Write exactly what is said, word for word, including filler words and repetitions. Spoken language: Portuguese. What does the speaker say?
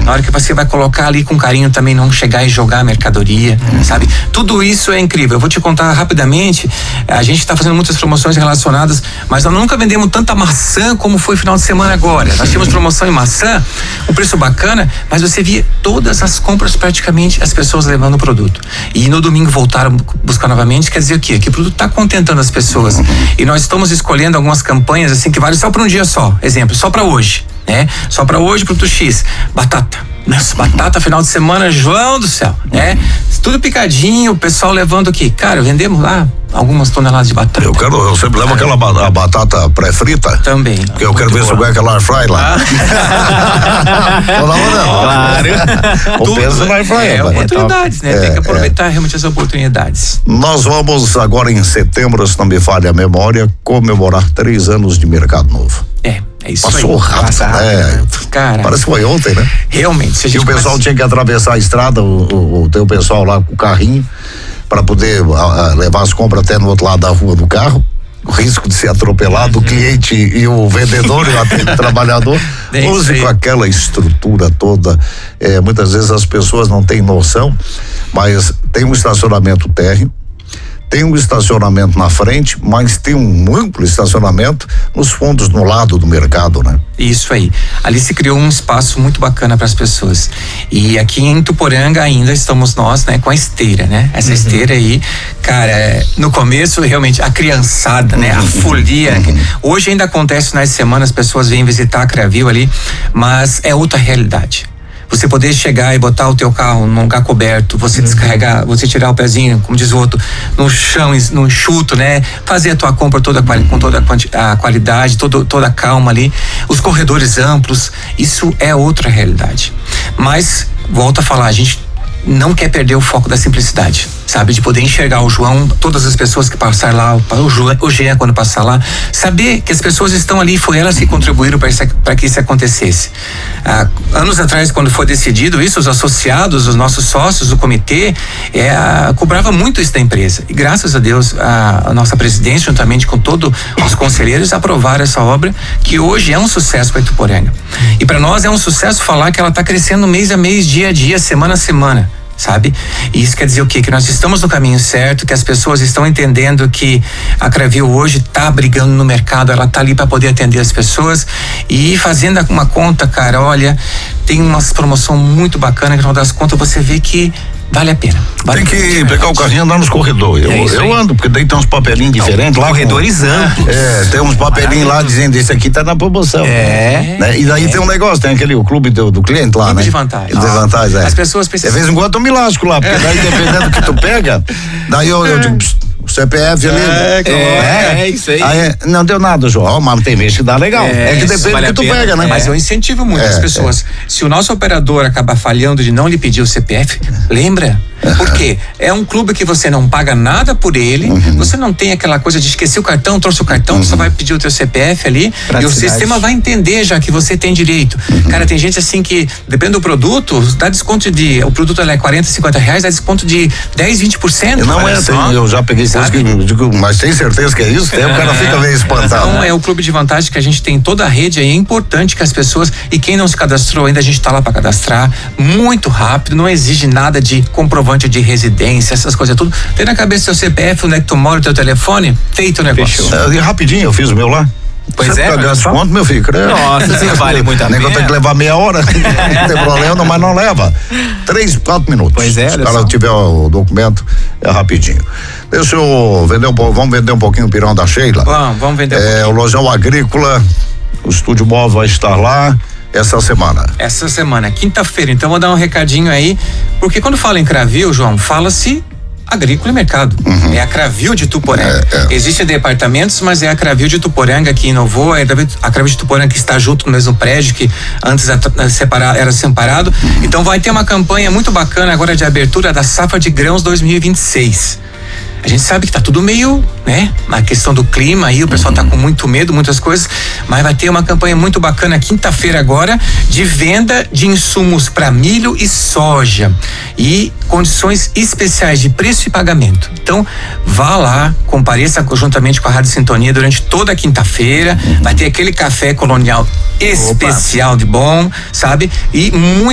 na hora que você vai colocar ali com carinho também, não chegar e jogar a mercadoria, uhum. sabe? Tudo isso é incrível. Eu vou te contar rapidamente, a gente está fazendo muitas promoções relacionadas, mas nós nunca vendemos tanta maçã como foi final de semana agora. Nós tínhamos promoção em maçã, um preço bacana, mas você via todas as compras praticamente as pessoas levando o produto. E no domingo voltaram buscar novamente, quer dizer o quê? Que o produto está contentando as pessoas. Uhum. E nós estamos escolhendo algumas campanhas assim que valem só para um dia só. Exemplo, só para hoje, né? Só para hoje, produto X, batata. Nossa, batata final de semana, João do céu, né? Tudo picadinho, o pessoal levando aqui. Cara, vendemos lá algumas toneladas de batata. Eu quero, eu sempre levo aquela ba- a batata pré-frita. Também. Porque eu quero ver boa. se eu ganho aquela air fry lá. Não, não, não. Claro. O peso na air fry. É, oportunidades, né? É, Tem que aproveitar é. realmente as oportunidades. Nós vamos agora em setembro, se não me falha a memória, comemorar três anos de Mercado Novo. É. É isso Passou aí. rápido, Passa rápido, né? Cara, parece que foi ontem, né? Realmente. Se a gente e o pessoal começa... tinha que atravessar a estrada, o, o, o teu pessoal lá com o carrinho, para poder a, a, levar as compras até no outro lado da rua do carro. O risco de ser atropelado, uhum. o cliente e o vendedor e o trabalhador. Use com aquela estrutura toda. É, muitas vezes as pessoas não têm noção, mas tem um estacionamento térreo. Tem um estacionamento na frente, mas tem um amplo estacionamento nos fundos, no lado do mercado, né? Isso aí. Ali se criou um espaço muito bacana para as pessoas. E aqui em Tuporanga ainda estamos nós, né, com a esteira, né? Essa uhum. esteira aí, cara, no começo realmente a criançada, né? A folia. Uhum. Hoje ainda acontece nas semanas, as pessoas vêm visitar a Cravil ali, mas é outra realidade. Você poder chegar e botar o teu carro num lugar coberto, você uhum. descarregar, você tirar o pezinho, como diz o outro, no chão, no enxuto, né? Fazer a tua compra toda com toda a qualidade, todo, toda a calma ali, os corredores amplos, isso é outra realidade. Mas, volto a falar, a gente não quer perder o foco da simplicidade, sabe? De poder enxergar o João, todas as pessoas que passaram lá, o João, o Jean quando passar lá, saber que as pessoas estão ali, foi elas que contribuíram para que isso acontecesse. Ah, anos atrás, quando foi decidido isso, os associados, os nossos sócios, o comitê, é, ah, cobrava muito isso da empresa. E graças a Deus, a, a nossa presidência, juntamente com todos os conselheiros, aprovaram essa obra, que hoje é um sucesso para Ituporanga. E para nós é um sucesso falar que ela está crescendo mês a mês, dia a dia, semana a semana. Sabe? E isso quer dizer o quê? Que nós estamos no caminho certo, que as pessoas estão entendendo que a Cravil hoje está brigando no mercado, ela está ali para poder atender as pessoas e fazendo uma conta, cara, olha, tem umas promoção muito bacana que no final das contas você vê que vale a pena. Vale tem que pegar o carrinho e andar nos corredores. Eu, é eu ando, porque daí tem uns papelinhos diferentes lá. Corredores com, amplos. É, tem uns papelinhos lá dizendo esse aqui tá na promoção. É. Né? E daí é. tem um negócio, tem aquele, o clube do, do cliente lá, clube né? de vantagem. De vantagem, é. As pessoas precisam. De vez em quando eu me lasco lá, porque daí dependendo do que tu pega, daí eu, eu digo, pss, o C P F ali. É, é, é, é isso aí. aí. Não deu nada, João, mas tem vez que dá legal. É, é que depende vale do que tu pena. pega, né? Mas eu incentivo muito é, as pessoas. É. Se o nosso operador acabar falhando de não lhe pedir o C P F, lembra? Porque é um clube que você não paga nada por ele, uhum. você não tem aquela coisa de esquecer o cartão, trouxe o cartão, uhum. você vai pedir o teu C P F ali e o sistema vai entender já que você tem direito. Uhum. Cara, tem gente assim que, depende do produto, dá desconto de, o produto é quarenta, cinquenta reais, dá desconto de dez, vinte por cento. Não é, tem, eu já peguei coisa que eu digo, mas tem certeza que é isso? Aí é. o cara fica meio espantado. Então né? é o clube de vantagem que a gente tem toda a rede aí, é importante que as pessoas, e quem não se cadastrou ainda, a gente tá lá para cadastrar, muito rápido, não exige nada de comprovante de residência, essas coisas tudo. Tem na cabeça seu C P F, onde é que tu mora, o teu telefone, feito o negócio. É, rapidinho eu fiz o meu lá. Pois Você é. Gasta quanto, meu filho? Nossa, isso vale muito a pena. Nem que eu tenho que levar meia hora, não tem problema, mas não leva. Três, quatro minutos. Pois é, se o cara tiver o documento, é rapidinho. Deixa eu vender um pouco, vamos vender um pouquinho o pirão da Sheila? Vamos, vamos vender um é, pouquinho. O Lojão Agrícola, o Estúdio Móvel vai estar lá essa semana. Essa semana, quinta-feira, então vou dar um recadinho aí, porque quando fala em Cravil, João, fala-se agrícola e mercado. Uhum. É a Cravil de Tuporanga. É, é. Existem departamentos, mas é a Cravil de Tuporanga que inovou, é a Cravil de Tuporanga que está junto no mesmo prédio que antes era separado. Uhum. Então vai ter uma campanha muito bacana agora de abertura da safra de grãos dois mil e vinte e seis. A gente sabe que tá tudo meio, né? Na questão do clima aí, o pessoal tá com muito medo, muitas coisas, mas vai ter uma campanha muito bacana quinta-feira agora de venda de insumos para milho e soja e condições especiais de preço e pagamento. Então, vá lá, compareça juntamente com a Rádio Sintonia durante toda a quinta-feira, vai ter aquele café colonial especial Opa. de bom, sabe? E muito